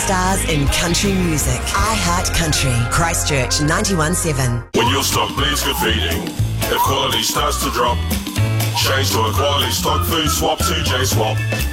stars in country music. I Heart Country. Christchurch 91.7. When your stock needs good feeding, if quality starts to drop, change to a quality stock food swap to J-Swap.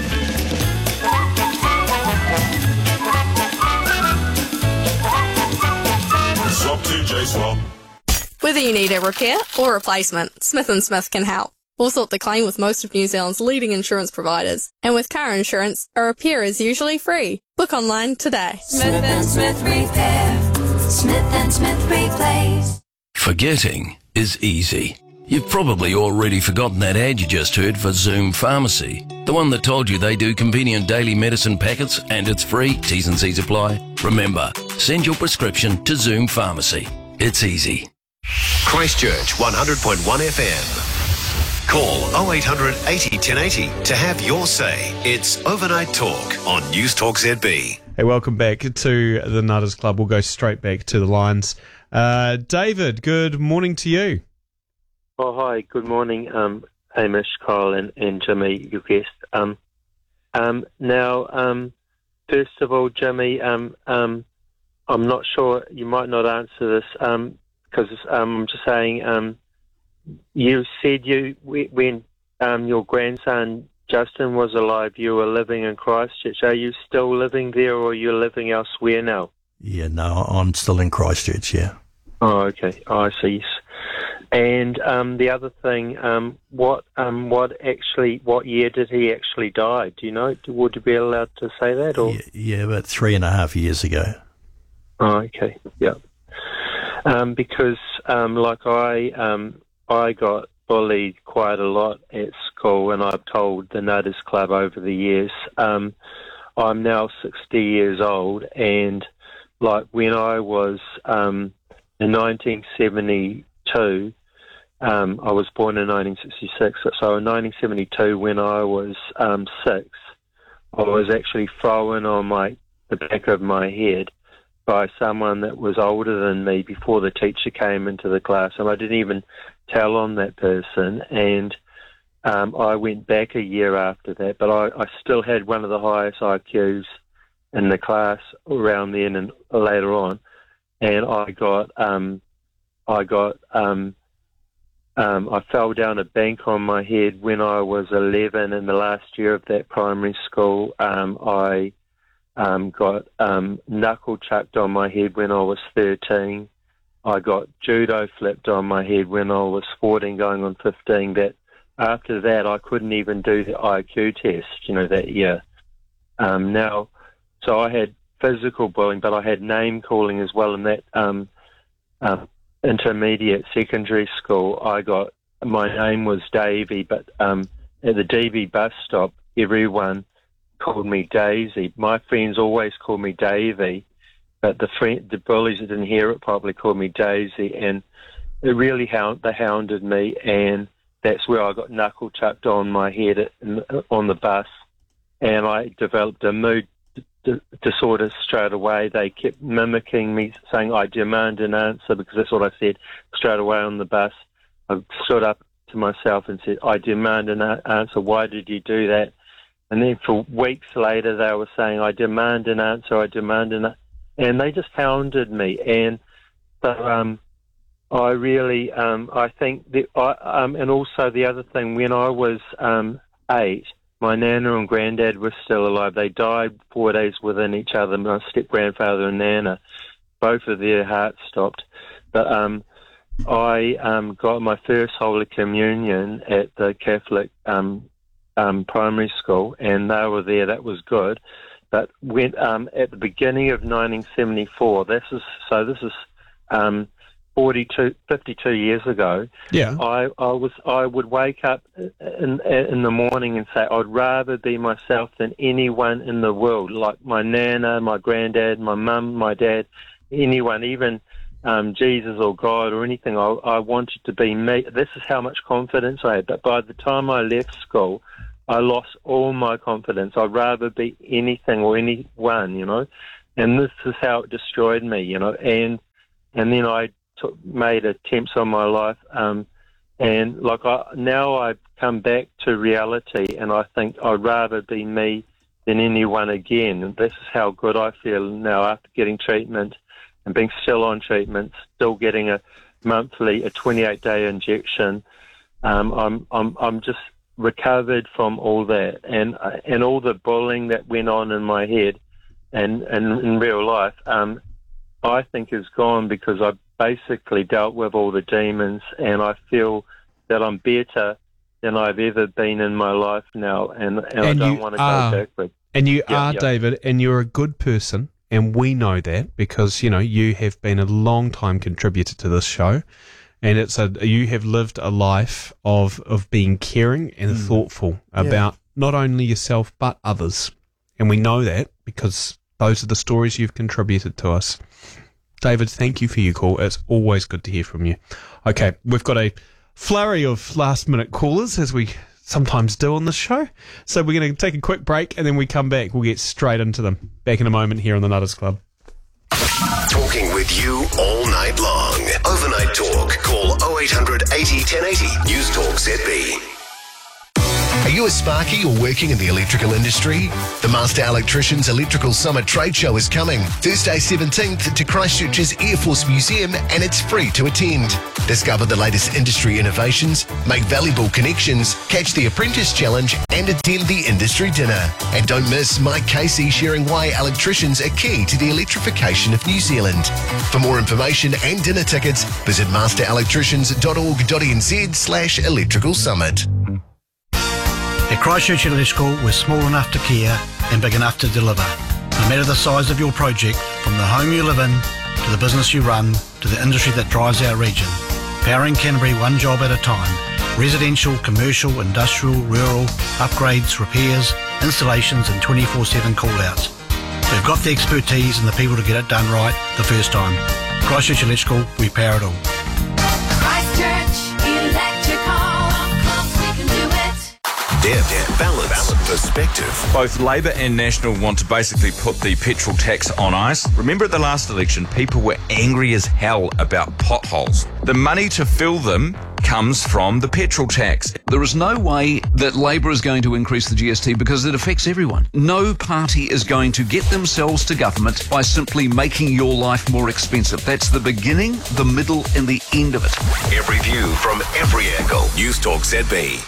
Swap to J-Swap. Whether you need a repair or replacement, Smith & Smith can help. We'll sort the claim with most of New Zealand's leading insurance providers. And with car insurance, a repair is usually free. Book online today. Smith & Smith Repair. Smith & Smith Replace. Forgetting is easy. You've probably already forgotten that ad you just heard for Zoom Pharmacy. The one that told you they do convenient daily medicine packets and it's free, T's and C's apply. Remember, send your prescription to Zoom Pharmacy. It's easy. Christchurch 100.1 FM. Call 0800 80 1080 to have your say. It's Overnight Talk on News Talk ZB. Hey, welcome back to the Nutters Club. We'll go straight back to the lines. David, good morning to you. Oh, hi. Good morning, Hamish, Kyle, and Jimmy, your guest. Now, first of all, Jimmy, I'm not sure, you might not answer this, because I'm just saying, you said when your grandson Justin was alive, you were living in Christchurch. Are you still living there, or are you living elsewhere now? Yeah, no, I'm still in Christchurch, yeah. Oh, okay. Oh, I see. And the other thing, what year did he actually die? Do you know? Would you be allowed to say that? Or? Yeah, about 3.5 years ago. Oh, okay. Yeah. Because I got bullied quite a lot at school, and I've told the Nutters Club over the years. I'm now 60 years old, and like when I was in 1972, I was born in 1966. So in 1972, when I was 6, I was actually thrown on the back of my head by someone that was older than me before the teacher came into the class, and I didn't even tell on that person. And I went back a year after that, but I still had one of the highest IQs in the class around then and later on, and I fell down a bank on my head when I was 11 in the last year of that primary school. I got knuckle chucked on my head when I was 13. I got judo flipped on my head when I was 14 going on 15. That after that I couldn't even do the IQ test, that year. So I had physical bullying, but I had name calling as well. In that intermediate secondary school, my name was Davey, but at the DB bus stop, everyone called me Daisy. My friends always called me Davey, but the bullies that didn't hear it properly called me Daisy, and it really they hounded me, and that's where I got knuckle chucked on my head on the bus, and I developed a mood disorder straight away. They kept mimicking me, saying, "I demand an answer," because that's what I said straight away on the bus. I stood up to myself and said, "I demand an answer. Why did you do that?" And then for weeks later, they were saying, "I demand an answer. I demand an answer." And they just hounded me. And so I really, I think that and also the other thing, when I was 8, my nana and granddad were still alive. They died 4 days within each other. My step-grandfather and nana, both of their hearts stopped. But I got my first Holy Communion at the Catholic primary school, and they were there. That was good. But when at the beginning of 1974, this is 52 years ago. Yeah. I would wake up in the morning and say, I'd rather be myself than anyone in the world, like my nana, my granddad, my mum, my dad, anyone, even Jesus or God or anything. I wanted to be me. This is how much confidence I had. But by the time I left school, I lost all my confidence. I'd rather be anything or anyone, and this is how it destroyed me, and then I made attempts on my life, and now I've come back to reality, and I think I'd rather be me than anyone again. And this is how good I feel now after getting treatment and being still on treatment, still getting a 28-day injection. I'm just recovered from all that and all the bullying that went on in my head and in real life. I think is gone because I basically dealt with all the demons, and I feel that I'm better than I've ever been in my life now, and I don't want to go backward. And you are, David, and you're a good person, and we know that because, you have been a long-time contributor to this show, and you have lived a life of being caring and thoughtful about not only yourself but others. And we know that because those are the stories you've contributed to us. David, thank you for your call. It's always good to hear from you. Okay, we've got a flurry of last-minute callers, as we sometimes do on the show. So we're going to take a quick break, and then we come back. We'll get straight into them. Back in a moment here on the Nutters Club. Talking with you all night long. Overnight Talk. Call 0800 80 1080. News Talk ZB. Are you a sparky or working in the electrical industry? The Master Electricians Electrical Summit Trade Show is coming Thursday 17th to Christchurch's Air Force Museum, and it's free to attend. Discover the latest industry innovations, make valuable connections, catch the Apprentice Challenge, and attend the industry dinner. And don't miss Mike Casey sharing why electricians are key to the electrification of New Zealand. For more information and dinner tickets, visit masterelectricians.org.nz/electrical summit. At Christchurch Electrical, we're small enough to care and big enough to deliver. No matter the size of your project, from the home you live in, to the business you run, to the industry that drives our region. Powering Canterbury one job at a time. Residential, commercial, industrial, rural, upgrades, repairs, installations and 24/7 call-outs. We've got the expertise and the people to get it done right the first time. Christchurch Electrical, we power it all. Christchurch Electrical. Of course we can do it. Depth, balance, perspective. Both Labor and National want to basically put the petrol tax on ice. Remember at the last election, people were angry as hell about potholes. The money to fill them comes from the petrol tax. There is no way that Labor is going to increase the GST because it affects everyone. No party is going to get themselves to government by simply making your life more expensive. That's the beginning, the middle and the end of it. Every view from every angle. News Talk ZB.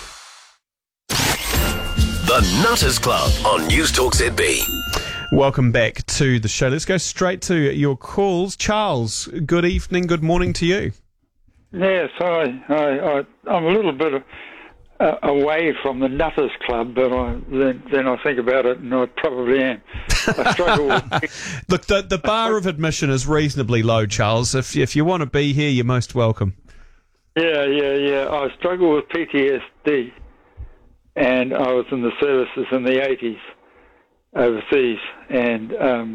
The Nutters Club on News Talk ZB. Welcome back to the show. Let's go straight to your calls. Charles, good evening, good morning to you. Yes, I'm a little bit away from the Nutters Club, but then I think about it, and I probably am. I struggle with... Look, the bar of admission is reasonably low, Charles. If you want to be here, you're most welcome. Yeah. I struggle with PTSD, and I was in the services in the 80s overseas, and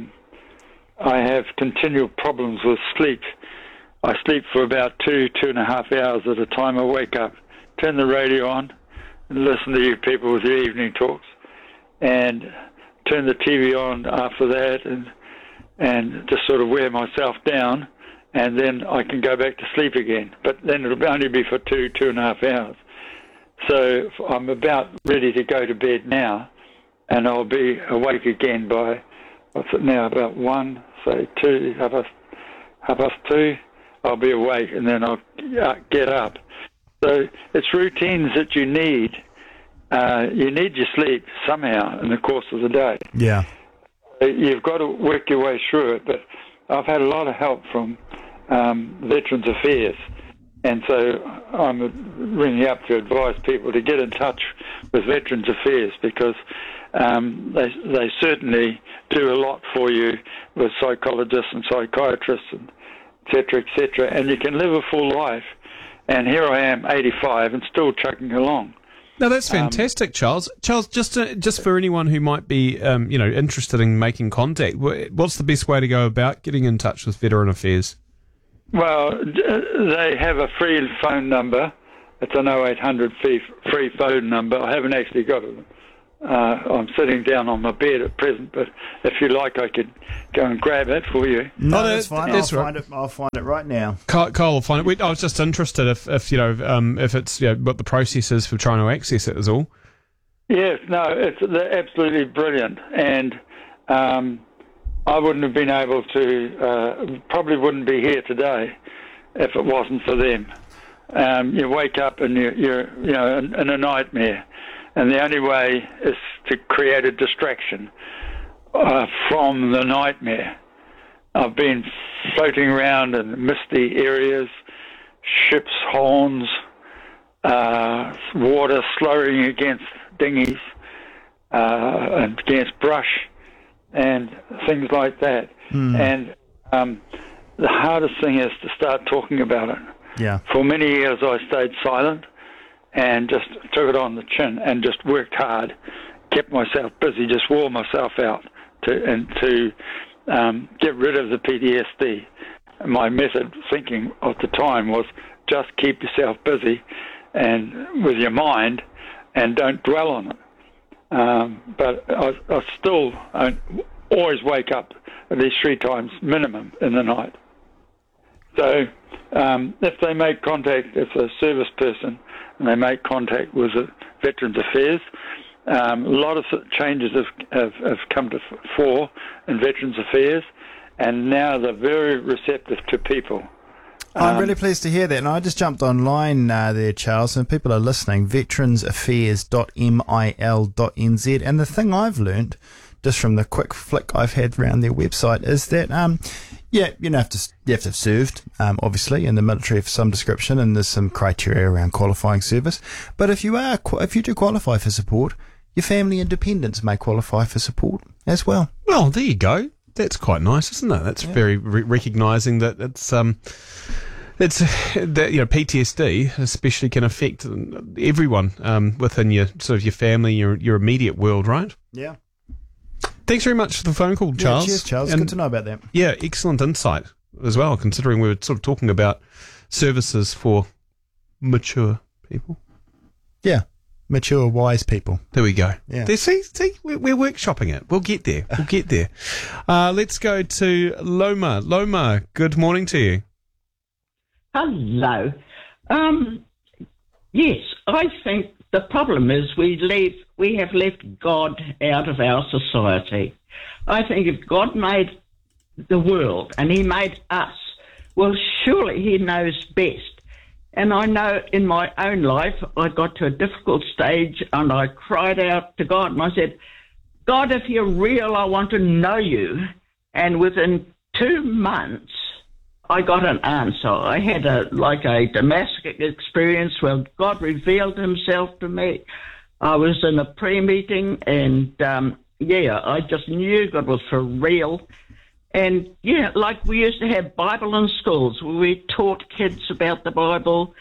I have continual problems with sleep. I sleep for about 2.5 hours at a time. I wake up, turn the radio on, and listen to you people with your evening talks, and turn the TV on after that, and just sort of wear myself down, and then I can go back to sleep again. But then it'll only be for 2.5 hours. So I'm about ready to go to bed now, and I'll be awake again by, what's it now, about 1, say 2, half past 2. I'll be awake, and then I'll get up. So it's routines that you need. You need your sleep somehow in the course of the day. Yeah. You've got to work your way through it. But I've had a lot of help from Veterans Affairs, and so I'm ringing up to advise people to get in touch with Veterans Affairs, because they certainly do a lot for you with psychologists and psychiatrists and et cetera, and you can live a full life. And here I am, 85, and still chugging along. No, that's fantastic, Charles. Charles, just for anyone who might be, interested in making contact, what's the best way to go about getting in touch with Veteran Affairs? Well, they have a free phone number. It's an 0800 free phone number. I haven't actually got it. I'm sitting down on my bed at present, but if you like, I could go and grab it for you. No, that's fine. I'll find it right now. Kyle will find it. I was just interested if it's what the process is for trying to access it is all. Yes, no, they're absolutely brilliant, and I wouldn't have been able to, probably wouldn't be here today if it wasn't for them. You wake up and you're in a nightmare, and the only way is to create a distraction from the nightmare. I've been floating around in misty areas, ships' horns, water slurring against dinghies and against brush and things like that. And the hardest thing is to start talking about it. Yeah. For many years I stayed silent and just took it on the chin and just worked hard, kept myself busy, just wore myself out to get rid of the PTSD. My method thinking at the time was just keep yourself busy and with your mind and don't dwell on it. But I still always wake up at least 3 times minimum in the night. So if they make contact, if a service person and they make contact with Veterans Affairs, a lot of changes have come to fore in Veterans Affairs, and now they're very receptive to people. I'm really pleased to hear that, and I just jumped online there, Charles, and people are listening, veteransaffairs.mil.nz, and the thing I've learned, just from the quick flick I've had around their website, is that, you have to have served, obviously, in the military of some description, and there's some criteria around qualifying service, but if you do qualify for support, your family and dependents may qualify for support as well. Well, there you go. That's quite nice, isn't it? That's very recognising that it's that PTSD especially can affect everyone within your sort of your family, your immediate world, right? Yeah. Thanks very much for the phone call, Charles. Yeah, cheers, Charles. And, good to know about that. Yeah, excellent insight as well, considering we were sort of talking about services for mature people. Yeah. Mature, wise people. There we go. Yeah. See, we're workshopping it. We'll get there. Let's go to Loma. Loma, good morning to you. Hello. Yes, I think the problem is we have left God out of our society. I think if God made the world and he made us, well, surely he knows best. And I know in my own life, I got to a difficult stage and I cried out to God and I said, God, if you're real, I want to know you. And within 2 months, I got an answer. I had a Damascus experience where God revealed himself to me. I was in a prayer meeting and, I just knew God was for real. And, like we used to have Bible in schools where we taught kids about the Bible.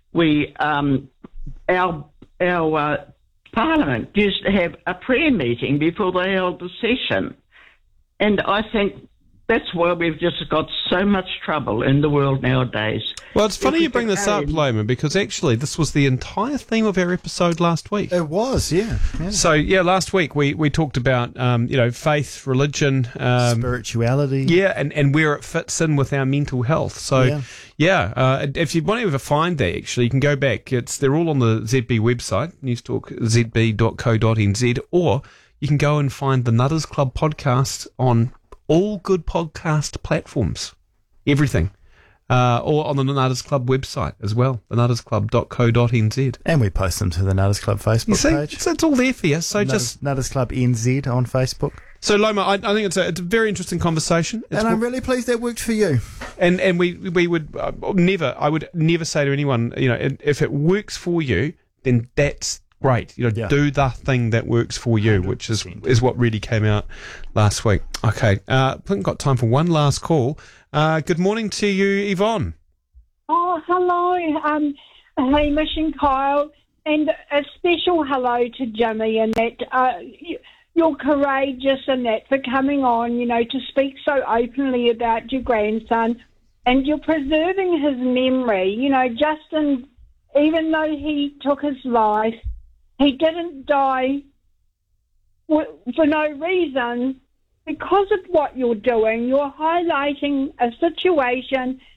Our Parliament used to have a prayer meeting before they held a session. And I think that's why we've just got so much trouble in the world nowadays. Well, it's funny you bring this up, Loma, because actually this was the entire theme of our episode last week. It was, yeah. So, last week we talked about, faith, religion. Spirituality. Yeah, and where it fits in with our mental health. So, if you want to ever find that, actually, you can go back. They're all on the ZB website, newstalkzb.co.nz, or you can go and find the Nutters Club podcast on all good podcast platforms. Everything. Or on the Nutters Club website as well, thenuttersclub.co.nz. And we post them to the Nutters Club Facebook page. So it's all there for you. So Nutters Club NZ on Facebook. So Loma, I think it's a very interesting conversation. And I'm really pleased that worked for you. And we would I would never say to anyone, if it works for you, then that's great. Do the thing that works for you, 100%. Which is what really came out last week. Okay, I think we've got time for one last call. Good morning to you, Yvonne. Oh, hello, Hamish and Kyle, and a special hello to Jimmy and that. You're courageous and that for coming on, to speak so openly about your grandson, and you're preserving his memory. Justin, even though he took his life, he didn't die for no reason. Because of what you're doing, you're highlighting a situation